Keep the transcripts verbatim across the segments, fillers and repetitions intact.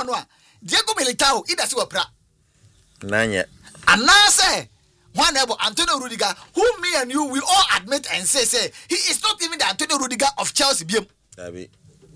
one no Diego Militao ida si wapra nanya anase one able Antonio Rudiger who me and you will all admit and say say he is not even the Antonio Rudiger of Chelsea B M. Abi.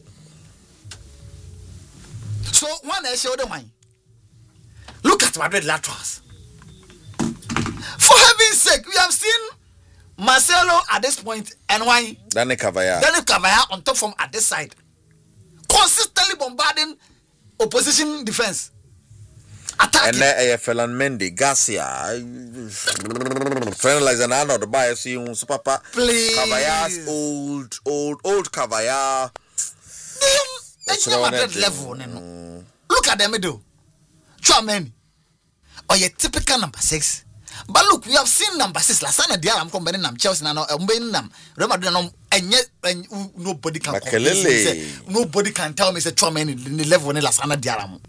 So one I show them one. Look at Madrid laterals. For heaven's sake, we have seen Marcelo at this point and why Dani Cavaya. Dani Cavaya on top from at this side. Consistently bombarding opposition defense. Attacking. And then uh, Ferland Mendy, Garcia. Finalize an honor the buyer see you papa. Please. Cavaya's old, old, old Cavaya. It's not that level. Mm. Look at the middle. Chouameni. Or your typical number six. But look, we have seen number six. Last time I'm combining them Chelsea now. I'm combining them. Remember, and yet nobody can. Nobody can tell me say Chouameni in the level in last time Diaram.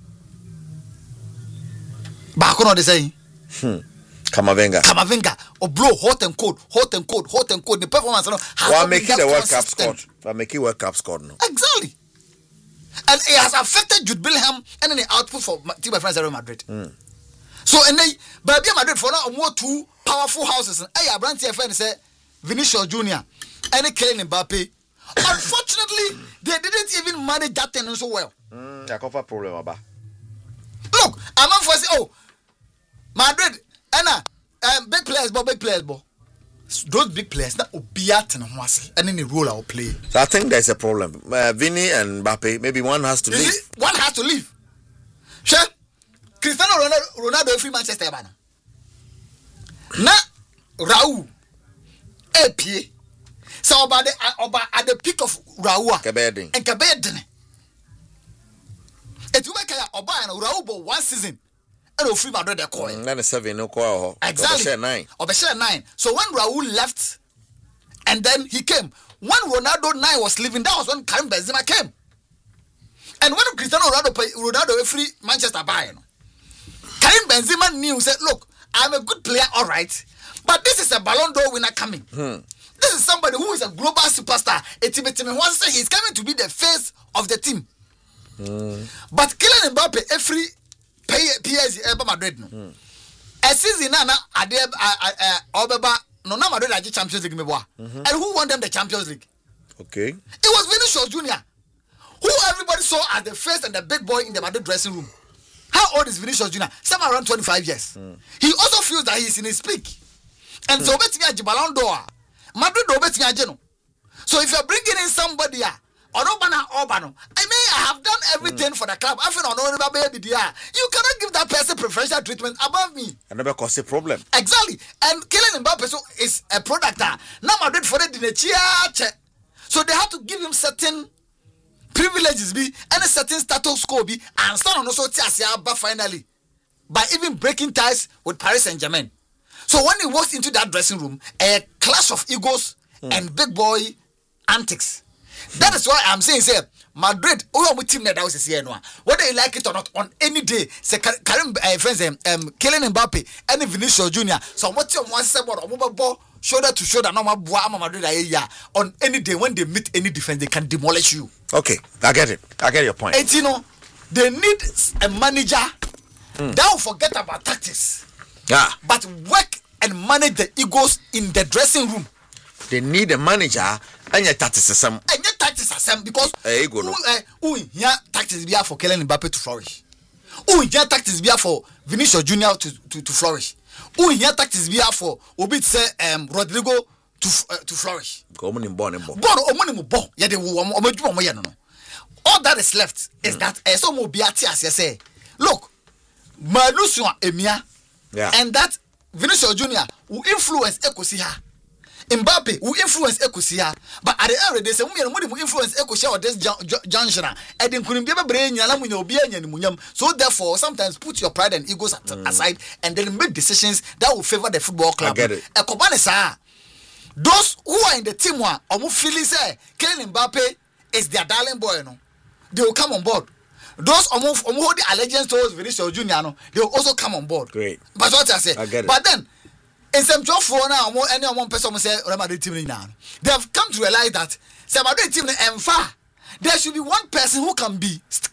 Back on the saying. Hmm. Kamavinga. Kamavinga. Or blow hot and cold, hot and cold, hot and cold. The performance. Well, make it the World Cup squad. Well, make it World Cup squad now. Exactly. And it has affected Jude Bellingham and then the output for team of Real Madrid. Mm. So, and they, but Madrid for now more two powerful houses. And I brand T F N say Vinicius Junior and Kylian Mbappe. Unfortunately, they didn't even manage that thing so well. Mm, I cover problem about. Look, I'm not for say, oh, Madrid, Anna, um, big players, but big players, but those big players that obiat and wasi and any role I'll play. So I think there's a problem. Uh, Vinny and Mbappe, maybe one has to you leave. See, one has to leave. Sure. Cristiano Ronaldo, Ronaldo free Manchester Bana. Na Raul A P. So about the about at the peak of Raul Kabedin. And Kabedin. It will make Oba and Raul but one season. And free Madrid the coin. Then seven no call. Exactly. nine. Or share nine. So when Raul left and then he came, when Ronaldo nine was leaving, that was when Karim Benzema came. And when Cristiano Ronaldo Ronaldo free Manchester Bayern. Karim Benzema knew, said, look, I'm a good player, all right, but this is a Ballon d'Or winner coming. Hmm. This is somebody who is a global superstar. A team, a team, one say he's coming to be the face of the team. Hmm. But Kylian Mbappe, every P S G, Ever Madrid, no. Hmm. A season, na Adeb, Obeba, no, na Madrid, I Champions League, mm-hmm. And who won them the Champions League? Okay. It was Vinicius Junior, who everybody saw as the first and the big boy in the Madrid dressing room. How old is Vinicius Junior? Somewhere around twenty-five years. Mm. He also feels that he's in his peak. And mm. so, bet me a Ballon d'Or. Madrid do bet me a Geno. So, if you're bringing in somebody, or Obana Obano, I mean, I have done everything mm. for the club. I feel on baby, you cannot give that person preferential treatment above me. And never cause a problem. Exactly. And Kylian Mbappe is a product. Now, Madrid for the so they have to give him certain privileges be and a certain status quo be and stand on also but finally by even breaking ties with Paris Saint-Germain. So when he walks into that dressing room, a clash of egos mm. and big boy antics. Mm. That is why I'm saying, say Madrid, oh, we team that was here no. Whether you like it or not, on any day, say Karim, uh, friends, um, Kylian Mbappe, and Vinicius Junior. So what you want to say about ball shoulder to shoulder, no matter Madrid, on any day when they meet any defense, they can demolish you. Okay, I get it. I get your point. And you know, they need a manager mm. that will forget about tactics. Yeah. But work and manage the egos in the dressing room. They need a manager and your tactics. And your tactics are some because ego no. Who here tactics be for Kylian Mbappe to flourish. Who here tactics be for Vinicius Junior to, to, to flourish. Who here tactics be for Obi say um Rodrigo to uh, to flourish. All that is left is mm. that so mobiati as you say. Look, Manusu Emia, yeah, and that Vinicius Junior will influence Ekosia. Mbappe will influence Ekosia, but at the end of the day, say we will influence Ekosia or this junction. And then couldn't be able to so therefore, sometimes put your pride and egos mm. aside and then make decisions that will favor the football club. I get it. Those who are in the team one, or who feel say Kylian Mbappe is their darling boy, no, they will come on board. Those who hold the allegiance towards Vinicius Junior, no, they will also come on board. Great. But what I say, I get it. But then, in some job for now, any one person say Real Madrid team now, they have come to realize that Real Madrid team and far there should be one person who can be